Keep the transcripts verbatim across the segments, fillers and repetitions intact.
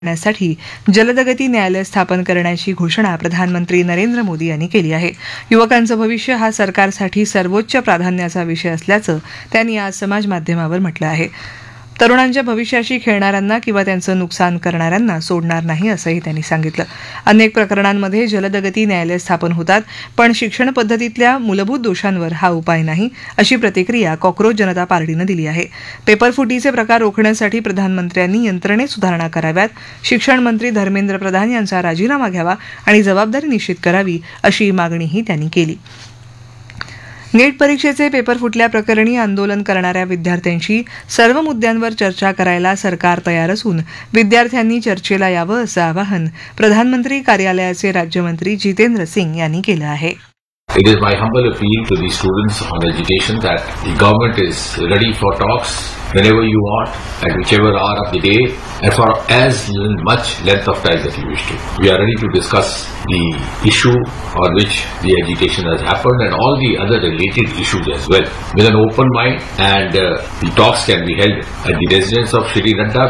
साठी जलदगती न्यायालय स्थापन करण्याची घोषणा प्रधानमंत्री नरेंद्र मोदी यांनी केली आहे. युवकांचं भविष्य हा सरकारसाठी सर्वोच्च प्राधान्याचा विषय असल्याचं त्यांनी आज समाजमाध्यमावर म्हटलं आहे. तरुणांच्या भविष्याशी खेळणाऱ्यांना किंवा त्यांचं नुकसान करणाऱ्यांना सोडणार नाही असंही त्यांनी सांगितलं. अनेक प्रकरणांमध्ये जलदगती न्यायालय स्थापन होतात, पण शिक्षण पद्धतीतल्या मूलभूत दोषांवर हा उपाय नाही, अशी प्रतिक्रिया कॉक्रोच जनता पार्टीनं दिली आहे. पेपरफुटीचे प्रकार रोखण्यासाठी प्रधानमंत्र्यांनी यंत्रणेत सुधारणा कराव्यात, शिक्षण मंत्री धर्मेंद्र प्रधान यांचा राजीनामा घ्यावा आणि जबाबदारी निश्चित करावी, अशी मागणीही त्यांनी केली. नीट परीक्षेचे पेपर फुटल्याप्रकरणी आंदोलन करणाऱ्या विद्यार्थ्यांशी सर्व मुद्द्यांवर चर्चा करायला सरकार तयार असून विद्यार्थ्यांनी चर्चेला यावं असं आवाहन प्रधानमंत्री कार्यालयाचे राज्यमंत्री जितेंद्र सिंग यांनी केलं आहे. It is my humble appeal to the students on education that the government is ready for talks whenever you want, at whichever hour of the day, and for as much length of time that you wish to. We are ready to discuss the issue on which the education has happened and all the other related issues as well, with an open mind, and uh, the talks can be held at the residence of Shri Nadda.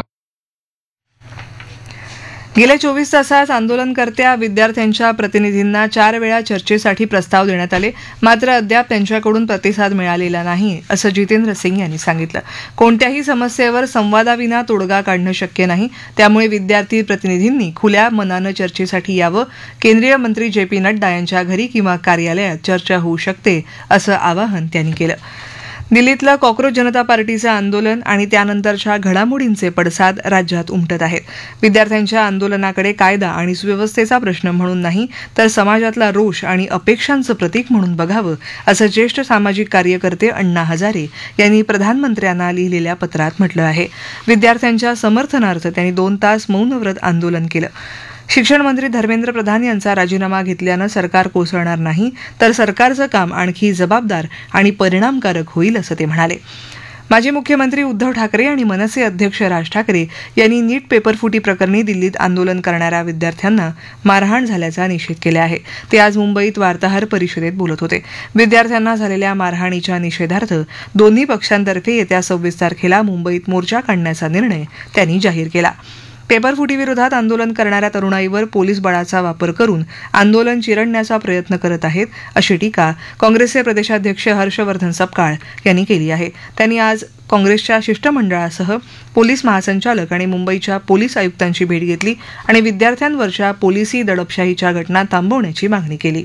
गेल्या चोवीस तासात आंदोलनकर्त्या विद्यार्थ्यांच्या प्रतिनिधींना चार वेळा चर्चेसाठी प्रस्ताव देण्यात आले, मात्र अद्याप त्यांच्याकडून प्रतिसाद मिळालेला नाही, असं जितेंद्र सिंग यांनी सांगितलं. कोणत्याही समस्येवर संवादाविना तोडगा काढणं शक्य नाही, त्यामुळे विद्यार्थी प्रतिनिधींनी खुल्या मनानं चर्चेसाठी यावं. केंद्रीय मंत्री जे पी नड्डा यांच्या घरी किंवा कार्यालयात चर्चा होऊ शकते, असं आवाहन त्यांनी केलं. दिल्लीतलं कॉक्रोच जनता पार्टीचं आंदोलन आणि त्यानंतरच्या घडामोडींचे पडसाद राज्यात उमटत आहेत. विद्यार्थ्यांच्या आंदोलनाकडे कायदा आणि सुव्यवस्थेचा प्रश्न म्हणून नाही, तर समाजातला रोष आणि अपेक्षांचं प्रतीक म्हणून बघावं, असं ज्येष्ठ सामाजिक कार्यकर्ते अण्णा हजारे यांनी प्रधानमंत्र्यांना लिहिलेल्या पत्रात म्हटलं आहे. विद्यार्थ्यांच्या समर्थनार्थ त्यांनी दोन तास मौनव्रत आंदोलन केलं. शिक्षण मंत्री धर्मेंद्र प्रधान यांचा राजीनामा घेतल्यानं सरकार कोसळणार नाही, तर सरकारचं काम आणखी जबाबदार आणि परिणामकारक होईल, असं ते म्हणाले. माजी मुख्यमंत्री उद्धव ठाकरे आणि मनसे अध्यक्ष राज ठाकरे यांनी नीट पेपरफुटी प्रकरणी दिल्लीत आंदोलन करणाऱ्या विद्यार्थ्यांना मारहाण झाल्याचा निषेध केला आहे. ते आज मुंबईत वार्ताहर परिषदेत बोलत होते. विद्यार्थ्यांना झालेल्या मारहाणीच्या निषेधार्थ दोन्ही पक्षांतर्फे येत्या सव्वीस तारखेला मुंबईत मोर्चा काढण्याचा निर्णय त्यांनी जाहीर केला. पेपरफुटीविरोधात आंदोलन करणाऱ्या तरुणाईवर पोलीस बळाचा वापर करून आंदोलन चिरडण्याचा प्रयत्न करत आहेत, अशी टीका काँग्रेसचे प्रदेशाध्यक्ष हर्षवर्धन सपकाळ यांनी केली आहे. त्यांनी आज काँग्रेसच्या शिष्टमंडळासह पोलीस महासंचालक आणि मुंबईच्या पोलीस आयुक्तांची भेट घेतली आणि विद्यार्थ्यांवरच्या पोलिसी दडपशाहीच्या घटना थांबवण्याची मागणी केली.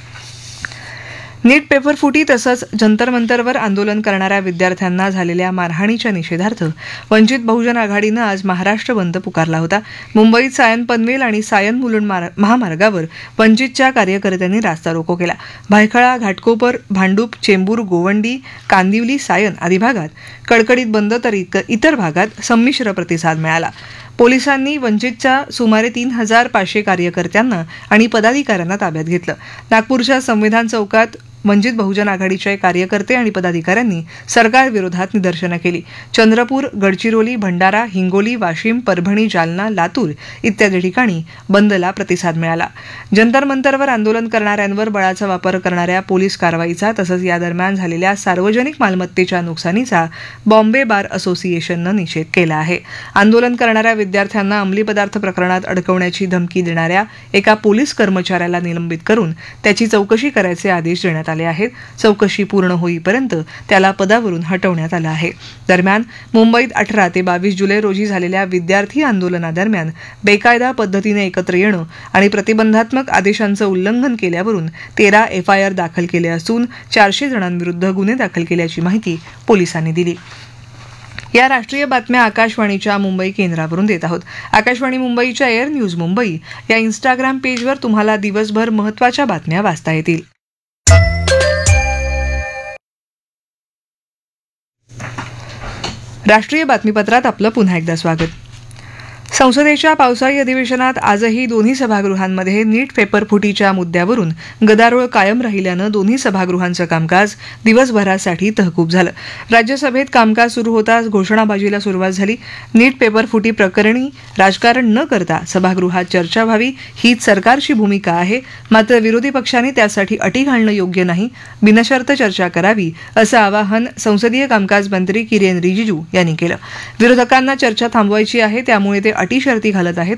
नीट पेपरफुटी तसंच जंतरमंतरवर आंदोलन करणाऱ्या विद्यार्थ्यांना झालेल्या मारहाणीच्या निषेधार्थ वंचित बहुजन आघाडीनं आज महाराष्ट्र बंद पुकारला होता. मुंबईत सायन पनवेल आणि सायन मुलुंड महामार्गावर वंचितच्या कार्यकर्त्यांनी रास्ता रोको केला. भायखळा, घाटकोपर, भांडूप, चेंबूर, गोवंडी, कांदिवली, सायन आदी भागात कडकडीत बंद, तर इतर भागात संमिश्र प्रतिसाद मिळाला. पोलिसांनी वंचितच्या सुमारे तीन हजार पाचशे कार्यकर्त्यांना आणि पदाधिकाऱ्यांना ताब्यात घेतलं. नागपूरच्या संविधान चौकात वंचित बहुजन आघाडीचे कार्यकर्ते आणि पदाधिकाऱ्यांनी सरकारविरोधात निदर्शनं केली. चंद्रपूर, गडचिरोली, भंडारा, हिंगोली, वाशिम, परभणी, जालना, लातूर इत्यादी ठिकाणी बंदला प्रतिसाद मिळाला. जंतरमंतरवर आंदोलन करणाऱ्यांवर बळाचा वापर करणाऱ्या पोलीस कारवाईचा तसंच या दरम्यान झालेल्या सार्वजनिक मालमत्तेच्या नुकसानीचा बॉम्बे बार असोसिएशननं निषेध केला आहे. आंदोलन करणाऱ्या विद्यार्थ्यांना अंमली पदार्थ प्रकरणात अडकवण्याची धमकी देणाऱ्या एका पोलीस कर्मचाऱ्याला निलंबित करून त्याची चौकशी करायचे आदेश देण्यात आले आहेत. चौकशी पूर्ण होईपर्यंत त्याला पदावरून हटवण्यात आलं आहे. दरम्यान मुंबईत अठरा ते बावीस जुलै रोजी झालेल्या विद्यार्थी आंदोलनादरम्यान बेकायदा पद्धतीने एकत्र येणं आणि प्रतिबंधात्मक आदेशांचं उल्लंघन केल्यावरून तेरा एफ आय आर दाखल केले असून चारशे जणांविरुद्ध गुन्हे दाखल केल्याची माहिती पोलिसांनी दिली. या राष्ट्रीय बातम्या आकाशवाणीच्या मुंबई केंद्रावरून देत आहोत. आकाशवाणी मुंबईच्या एअर न्यूज मुंबई या इंस्टाग्राम पेजवर तुम्हाला दिवसभर महत्त्वाच्या बातम्या वाचता येतील. राष्ट्रीय बातमीपत्रात आपलं पुन्हा एकदा स्वागत. संसदेच्या पावसाळी अधिवेशनात आजही दोन्ही सभागृहांमध्ये नीट पेपरफुटीच्या मुद्द्यावरून गदारोळ कायम राहिल्यानं दोन्ही सभागृहांचं कामकाज दिवसभरासाठी तहकूब झालं. राज्यसभेत कामकाज सुरू होताच घोषणाबाजीला सुरुवात झाली. नीट पेपरफुटी प्रकरणी राजकारण न करता सभागृहात चर्चा व्हावी हीच सरकारची भूमिका आहे, मात्र विरोधी पक्षांनी त्यासाठी अटी घालणं योग्य नाही, बिनशर्त चर्चा करावी असं आवाहन संसदीय कामकाज मंत्री किरेन रिजिजू यांनी केलं. विरोधकांना चर्चा थांबवायची आहे, त्यामुळे ते अटी शर्ती घालत आहेत